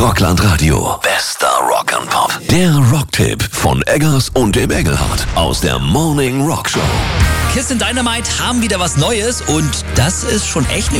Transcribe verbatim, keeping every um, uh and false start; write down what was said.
Rockland Radio. Bester Rock and Pop. Der Rocktipp von Eggers und dem Engelhardt aus der Morning Rock Show. Kiss and Dynamite haben wieder was Neues und das ist schon echt eine